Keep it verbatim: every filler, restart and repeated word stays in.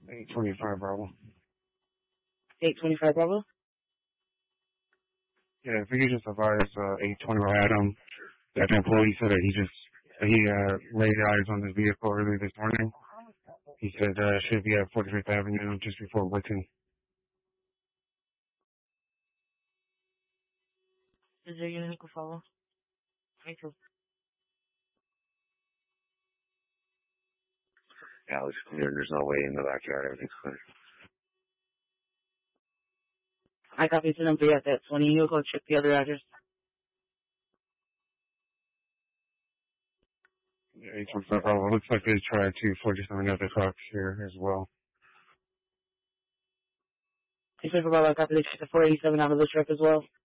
eight twenty-five Bravo. eight twenty-five Bravo? Yeah, if you could just advise uh, eight twenty-five Adam that the employee said that he just he uh, laid eyes on this vehicle early this morning. He said uh, should be at forty-fifth Avenue just before Whitton. Is there unit who can follow? Thank you. Yeah, it looks clear. There's no way in the backyard. Everything's clear. I copy to number at that twenty. You'll go check the other address. Yeah, eight twenty-five Bravo. Looks like they tried to forty-seven other trucks here as well. eight twenty-five Bravo, I copy to check the four eighty-seven out of the truck as well.